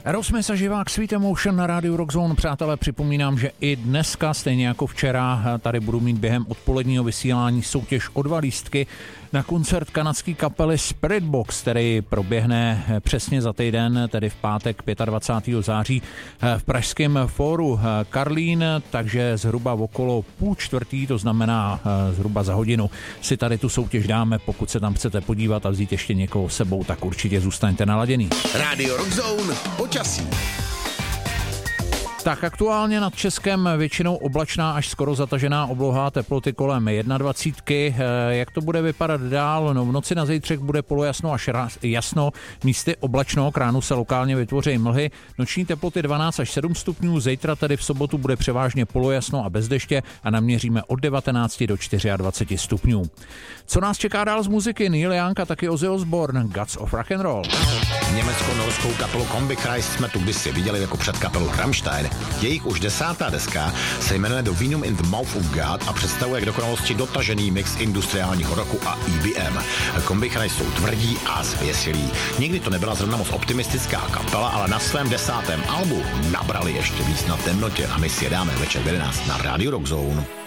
Aerosmith a živák Sweet Emotion na rádiu Rock Zone. Přátelé, připomínám, že i dneska, stejně jako včera, tady budu mít během odpoledního vysílání soutěž o 2 lístky na koncert kanadské kapely Spiritbox, který proběhne přesně za týden, tedy v pátek 25. září v pražském fóru Karlín, takže zhruba okolo 3:30, to znamená zhruba za hodinu, si tady tu soutěž dáme. Pokud se tam chcete podívat a vzít ještě někoho s sebou, tak určitě zůstaňte naladěný. Rádio Rock Zone, počasí. Tak aktuálně nad Českem většinou oblačná až skoro zatažená obloha, teploty kolem 21. Jak to bude vypadat dál? No, v noci na zítřek bude polojasno až jasno, místy oblačno, k ránu se lokálně vytvoří mlhy. Noční teploty 12 až 7 stupňů, zítra tedy v sobotu bude převážně polojasno a bez deště a naměříme od 19 do 24 stupňů. Co nás čeká dál z muziky? Neil Young a taky Ozzy Osbourne, Gods of Rock and Roll. Německo-norskou kapelu Combichrist jsme tu kdysi viděli jako předkapelu Rammstein. Jejich už 10. deska se jmenuje The Venom in the Mouth of God a představuje k dokonalosti dotažený mix industriálního roku a EBM. Combichrist jsou tvrdí a zvěsilí. Nikdy to nebyla zrovna moc optimistická kapela, ale na svém 10. albu nabrali ještě víc na temnotě a my si je dáme večer v 11 na Radio Rock Zone.